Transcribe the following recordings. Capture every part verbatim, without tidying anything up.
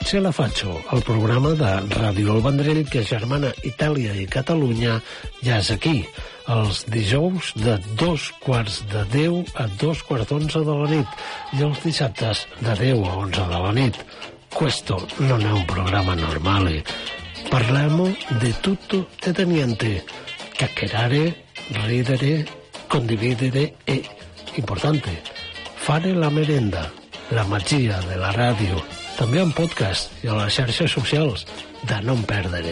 Potser la faccio, el programa de Ràdio El Vendrell que germana Itàlia i Catalunya ja és aquí, els dijous de dos quarts de deu a dos quarts d'onze de la nit i els dissabtes de deu a onze de la nit. Questo non è un programma normale. Parliamo di tutto e di niente. Chiacchierare, ridere, condividere e, importante, fare la merenda, la magia de la ràdio, també en podcast i a les xarxes socials, de no en perdre.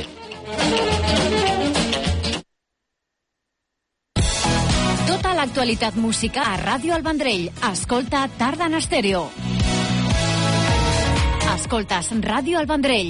Tota l'actualitat musical a Ràdio El Vendrell. Escolta Tarda en Estèreo. Escoltes Ràdio El Vendrell.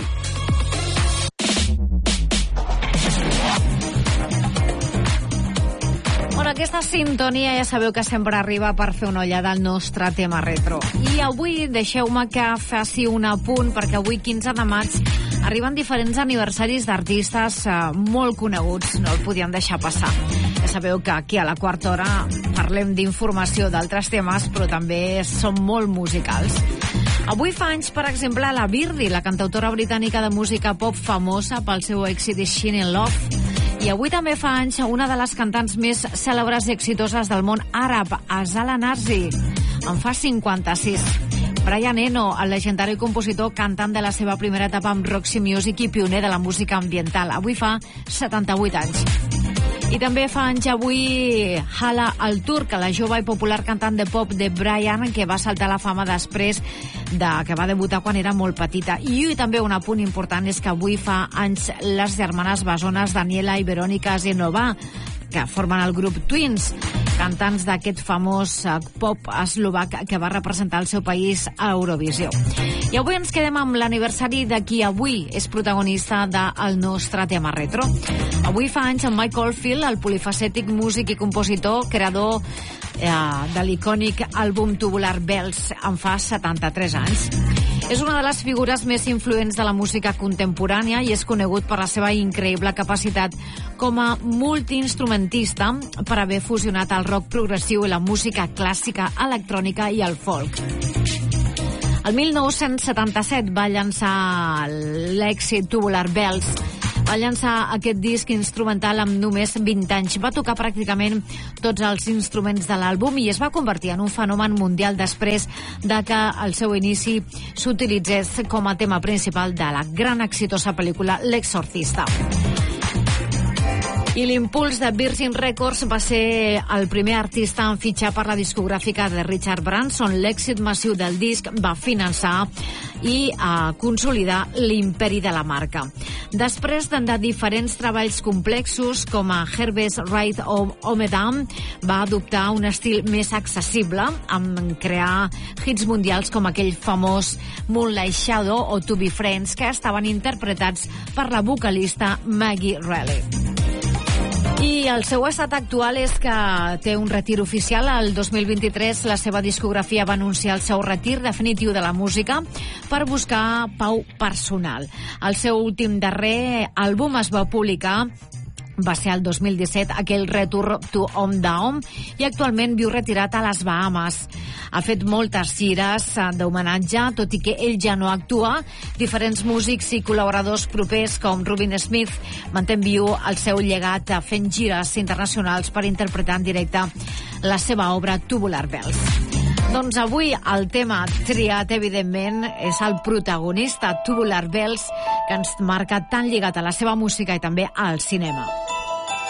Bueno, aquesta sintonia ja sabeu que sempre arriba per fer una ullada al nostre tema retro. I avui deixeu-me que faci un apunt, perquè avui, quinze de maig, arriben diferents aniversaris d'artistes eh, molt coneguts. No el podíem deixar passar. Ja sabeu que aquí a la quarta hora parlem d'informació d'altres temes, però també som molt musicals. Avui fa anys, per exemple, la Birdy, la cantautora britànica de música pop famosa pel seu èxit Shine in Love. I avui també fa anys una de les cantants més cèlebres i exitoses del món àrab, Asal Narzi. En fa cinquanta-sis. Brian Eno, el legendari compositor, cantant de la seva primera etapa amb Roxy Music i pioner de la música ambiental. Avui fa setanta-vuit anys. I també fa anys avui Hala Al Turk, la jove i popular cantant de pop de Brian, que va saltar a la fama després de que va debutar quan era molt petita. I també un apunt important és que avui fa anys les germanes bessones Daniela i Verónica Zenova, que formen el grup Twins, cantants d'aquest famós pop eslovac que va representar el seu país a Eurovisió. I avui ens quedem amb l'aniversari de qui avui és protagonista del nostre tema retro. Avui fa anys en Mike Oldfield, el polifacètic músic i compositor, creador eh, de l'icònic àlbum Tubular Bells, en fa setanta-tres anys. És una de les figures més influents de la música contemporània i és conegut per la seva increïble capacitat com a multiinstrumentista per haver fusionat el rock progressiu i la música clàssica, electrònica i el folk. El mil nou-cents setanta-set va llançar l'èxit Tubular Bells. Va llançar aquest disc instrumental amb només vint anys. Va tocar pràcticament tots els instruments de l'àlbum i es va convertir en un fenomen mundial després de que al seu inici s'utilitzés com a tema principal de la gran exitosa pel·lícula L'Exorcista. I l'impuls de Virgin Records va ser el primer artista en fitxar per la discogràfica de Richard Branson. L'èxit massiu del disc va finançar i a consolidar l'imperi de la marca. Després de diferents treballs complexos, com a Herbes Ride of Omedam, va adoptar un estil més accessible, amb crear hits mundials com aquell famós Moonlight Shadow o To Be Friends, que estaven interpretats per la vocalista Maggie Reilly. I el seu estat actual és que té un retir oficial. El dos mil vint-i-tres la seva discografia va anunciar el seu retir definitiu de la música per buscar pau personal. El seu últim darrer àlbum es va publicar va ser el dos mil disset, aquell Return to Om Down, i actualment viu retirat a les Bahamas. Ha fet moltes gires d'homenatge, tot i que ell ja no actua. Diferents músics i col·laboradors propers, com Rubin Smith, mantén viu el seu llegat fent gires internacionals per interpretar en directe la seva obra Tubular Bells. Doncs avui el tema triat, evidentment, és el protagonista, Tubular Bells, que ens marca tan lligat a la seva música i també al cinema.